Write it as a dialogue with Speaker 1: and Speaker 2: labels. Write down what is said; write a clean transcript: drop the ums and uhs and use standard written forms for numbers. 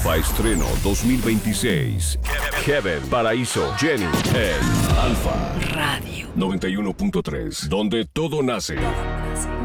Speaker 1: Alfa Estreno 2026. Kevin, Paraíso, Jenny en Alfa
Speaker 2: Radio
Speaker 1: 91.3, donde todo nace.